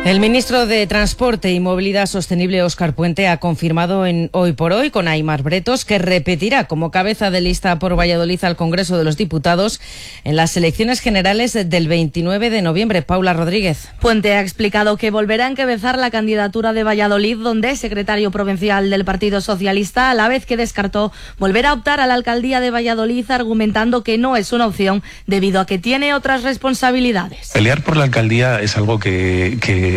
El ministro de Transporte y Movilidad Sostenible, Óscar Puente, ha confirmado en Hoy por Hoy con Aimar Bretos que repetirá como cabeza de lista por Valladolid al Congreso de los Diputados en las elecciones generales del 29 de noviembre. Paula Rodríguez. Puente ha explicado que volverá a encabezar la candidatura de Valladolid, donde es secretario provincial del Partido Socialista, a la vez que descartó volver a optar a la alcaldía de Valladolid, argumentando que no es una opción debido a que tiene otras responsabilidades. Pelear por la alcaldía es algo que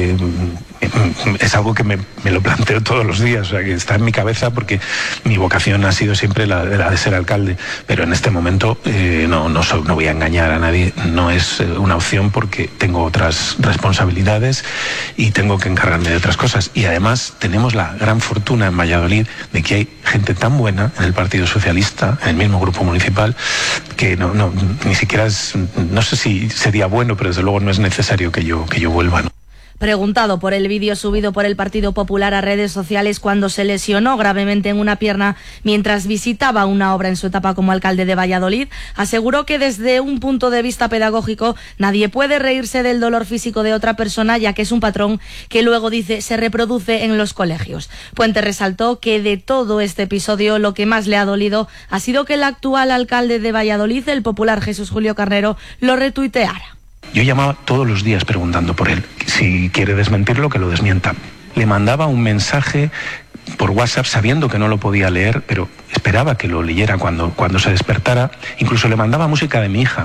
es algo que me lo planteo todos los días, o sea, que está en mi cabeza porque mi vocación ha sido siempre la de ser alcalde, pero en este momento no voy a engañar a nadie, no es una opción porque tengo otras responsabilidades y tengo que encargarme de otras cosas, y además tenemos la gran fortuna en Valladolid de que hay gente tan buena en el Partido Socialista, en el mismo grupo municipal, que ni siquiera no sé si sería bueno, pero desde luego no es necesario que yo vuelva, ¿no? Preguntado por el vídeo subido por el Partido Popular a redes sociales cuando se lesionó gravemente en una pierna mientras visitaba una obra en su etapa como alcalde de Valladolid, aseguró que desde un punto de vista pedagógico nadie puede reírse del dolor físico de otra persona, ya que es un patrón que luego, dice, se reproduce en los colegios. Puente resaltó que de todo este episodio lo que más le ha dolido ha sido que el actual alcalde de Valladolid, el popular Jesús Julio Carnero, lo retuiteara. Yo llamaba todos los días preguntando por él. Si quiere desmentirlo, que lo desmienta. Le mandaba un mensaje por WhatsApp sabiendo que no lo podía leer, pero esperaba que lo leyera cuando se despertara. Incluso le mandaba música de mi hija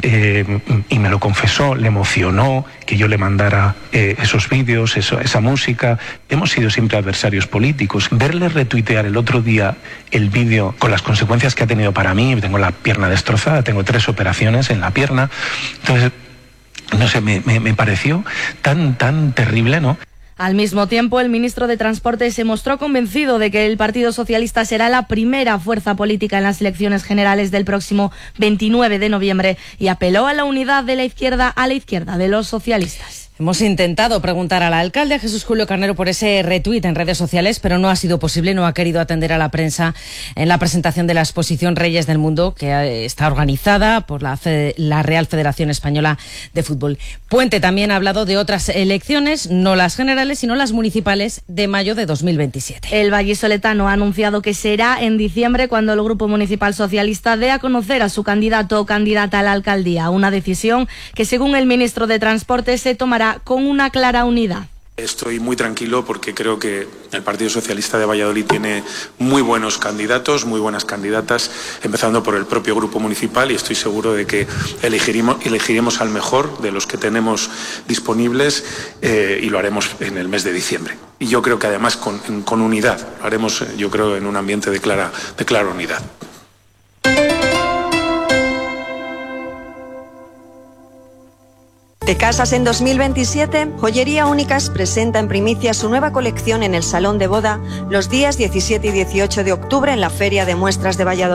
y me lo confesó, le emocionó que yo le mandara esos vídeos, esa música. Hemos sido siempre adversarios políticos. Verle retuitear el otro día el vídeo con las consecuencias que ha tenido para mí, tengo la pierna destrozada, tengo 3 operaciones en la pierna, entonces no sé, me pareció tan terrible, ¿no? Al mismo tiempo, el ministro de Transporte se mostró convencido de que el Partido Socialista será la primera fuerza política en las elecciones generales del próximo 29 de noviembre y apeló a la unidad de la izquierda a la izquierda de los socialistas. Hemos intentado preguntar al alcalde, a Jesús Julio Carnero, por ese retuit en redes sociales, pero no ha sido posible, no ha querido atender a la prensa en la presentación de la exposición Reyes del Mundo, que está organizada por la Real Federación Española de Fútbol. Puente también ha hablado de otras elecciones, no las generales, sino las municipales de mayo de 2027. El vallisoletano ha anunciado que será en diciembre cuando el Grupo Municipal Socialista dé a conocer a su candidato o candidata a la alcaldía, una decisión que, según el ministro de Transporte, se tomará con una clara unidad. Estoy muy tranquilo porque creo que el Partido Socialista de Valladolid tiene muy buenos candidatos, muy buenas candidatas, empezando por el propio grupo municipal, y estoy seguro de que elegiremos al mejor de los que tenemos disponibles y lo haremos en el mes de diciembre. Y yo creo que además con unidad, lo haremos, yo creo, en un ambiente de clara unidad. ¿Te casas en 2027? Joyería Únicas presenta en primicia su nueva colección en el Salón de Boda los días 17 y 18 de octubre en la Feria de Muestras de Valladolid.